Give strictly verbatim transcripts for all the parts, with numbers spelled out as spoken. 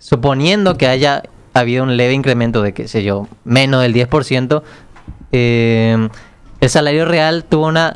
suponiendo que haya habido un leve incremento de, qué sé yo, menos del diez por ciento, eh, el salario real tuvo una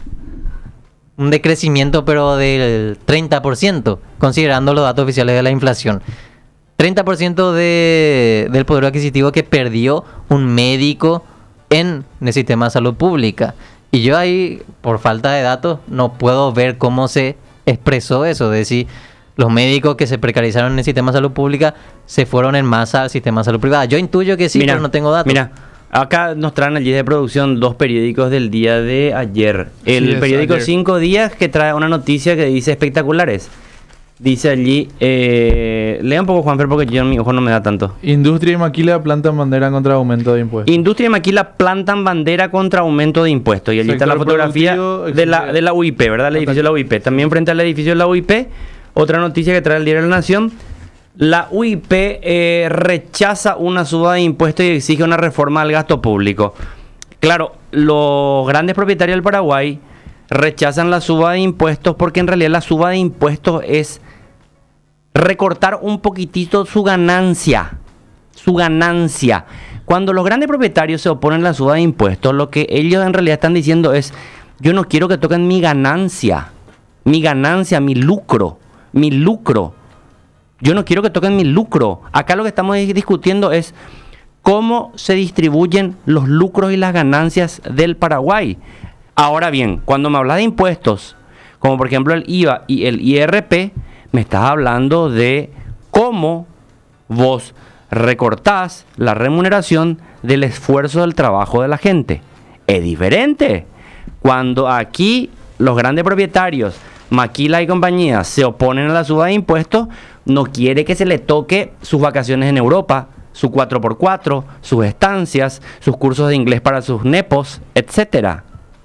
un decrecimiento pero del treinta por ciento, considerando los datos oficiales de la inflación. treinta por ciento de, del poder adquisitivo que perdió un médico en el sistema de salud pública. Y yo ahí, por falta de datos, no puedo ver cómo se expresó eso, de decir, los médicos que se precarizaron en el sistema de salud pública se fueron en masa al sistema de salud privada. Yo intuyo que sí, Mira, pero no tengo datos. Mira, acá nos traen allí de producción dos periódicos del día de ayer. El Sí, es periódico ayer. Cinco Días, que trae una noticia que dice espectaculares. Dice allí, eh, lea un poco, Juanfer, porque yo mi ojo no me da tanto. Industria y maquila plantan bandera contra aumento de impuestos. Industria y maquila plantan bandera contra aumento de impuestos. Y allí está la Sector fotografía productivo, de la, exige- de la U I P, ¿verdad? El edificio de la U I P. También frente al edificio de la U I P, otra noticia que trae el Diario de la Nación. La U I P eh, rechaza una suba de impuestos y exige una reforma al gasto público. Claro, los grandes propietarios del Paraguay rechazan la suba de impuestos porque en realidad la suba de impuestos es recortar un poquitito su ganancia, su ganancia. Cuando los grandes propietarios se oponen a la suba de impuestos, lo que ellos en realidad están diciendo es, yo no quiero que toquen mi ganancia, mi ganancia, mi lucro, mi lucro. Yo no quiero que toquen mi lucro. Acá lo que estamos discutiendo es cómo se distribuyen los lucros y las ganancias del Paraguay. Ahora bien, cuando me hablas de impuestos, como por ejemplo el I V A y el I R P, me estás hablando de cómo vos recortás la remuneración del esfuerzo del trabajo de la gente. Es diferente. Cuando aquí los grandes propietarios, Maquila y compañía, se oponen a la suba de impuestos, no quiere que se le toque sus vacaciones en Europa, su cuatro por cuatro, sus estancias, sus cursos de inglés para sus nepos, etcétera.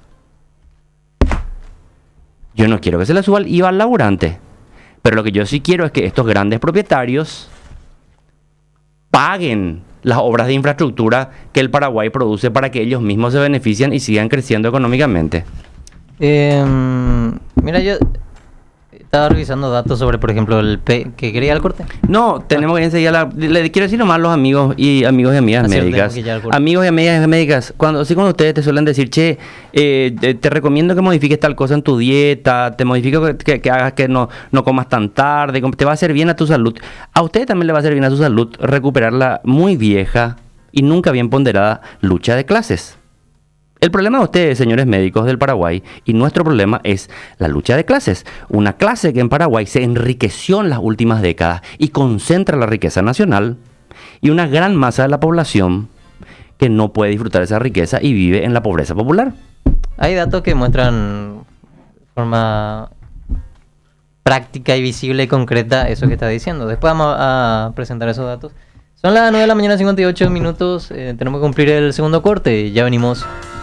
Yo no quiero que se le suba el I V A al laburante. Pero lo que yo sí quiero es que estos grandes propietarios paguen las obras de infraestructura que el Paraguay produce para que ellos mismos se beneficien y sigan creciendo económicamente. Eh, mira, yo estaba revisando datos sobre, por ejemplo, el P... ¿Que quería el corte? No, tenemos que enseguida la, le quiero decir nomás a los amigos y amigos y amigas Ah, cierto, médicas. tenemos que ya al corte. Amigos y amigas médicas, cuando así cuando ustedes te suelen decir, che, eh, te, te recomiendo que modifiques tal cosa en tu dieta, te modifico que, que, que hagas que no, no comas tan tarde, te va a hacer bien a tu salud. A ustedes también le va a hacer bien a su salud recuperar la muy vieja y nunca bien ponderada lucha de clases. El problema de ustedes, señores médicos del Paraguay, y nuestro problema es la lucha de clases. Una clase que en Paraguay se enriqueció en las últimas décadas y concentra la riqueza nacional, y una gran masa de la población que no puede disfrutar esa riqueza y vive en la pobreza popular. Hay datos que muestran de forma práctica y visible y concreta eso que está diciendo. Después vamos a presentar esos datos. Son las nueve de la mañana, cincuenta y ocho minutos. Eh, tenemos que cumplir el segundo corte y ya venimos